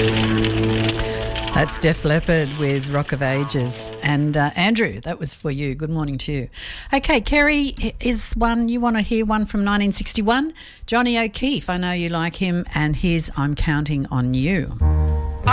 That's Def Leppard with Rock of Ages. And Andrew, that was for you. Good morning to you. Okay, Kerry, is one, you want to hear one from 1961? Johnny O'Keefe, I know you like him, and here's I'm Counting on You.